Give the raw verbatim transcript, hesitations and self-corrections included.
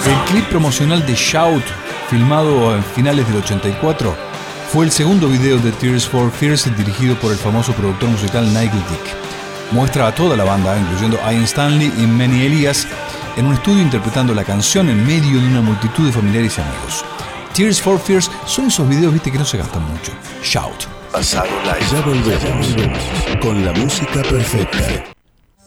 El clip promocional de Shout, filmado a finales del ochenta y cuatro, fue el segundo video de Tears for Fears dirigido por el famoso productor musical Nigel Dick. Muestra a toda la banda, incluyendo Ian Stanley y Manny Elias, en un estudio interpretando la canción en medio de una multitud de familiares y amigos. Tears for Fears son esos videos, viste, que no se gastan mucho. Shout. Pasado Live. Ya volvemos con la música perfecta.